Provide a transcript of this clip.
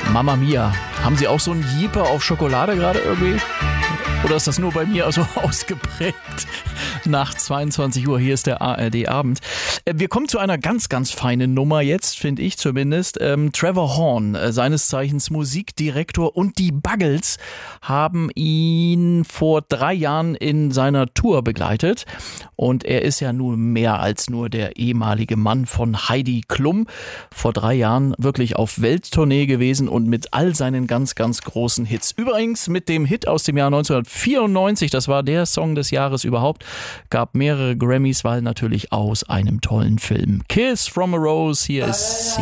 Mamma Mia. Haben Sie auch so einen Jeeper auf Schokolade gerade irgendwie? Oder ist das nur bei mir so ausgeprägt? Nach 22 Uhr, hier ist der ARD-Abend. Wir kommen zu einer ganz, ganz feinen Nummer jetzt, finde ich zumindest. Trevor Horn, seines Zeichens Musikdirektor, und die Buggles haben ihn vor 3 Jahren in seiner Tour begleitet. Und er ist ja nun mehr als nur der ehemalige Mann von Heidi Klum. Vor 3 Jahren wirklich auf Welttournee gewesen und mit all seinen ganz, ganz großen Hits. Übrigens mit dem Hit aus dem Jahr 1994, das war der Song des Jahres überhaupt, gab mehrere Grammys, weil natürlich aus einem tollen Film. Kiss from a Rose, hier ist